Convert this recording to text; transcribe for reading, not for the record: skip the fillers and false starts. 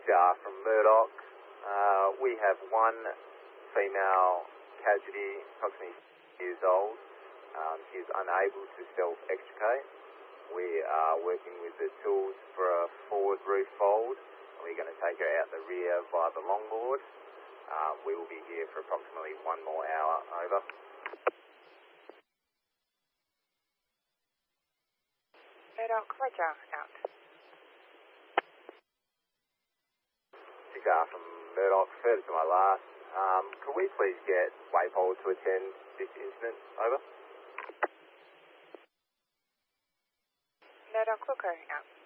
Cigar from Murdoch. We have one female casualty, approximately 6 years old. She is unable to self-extricate. We are working with the tools for a forward roof fold. We're going to take her out the rear via the longboard. We will be here for approximately 1 more hour. Over. Murdoch, Roger, out. Cigar from Murdoch, further to my last. Could we please get Waypole to attend this incident? Over. Murdoch, Wilco, out.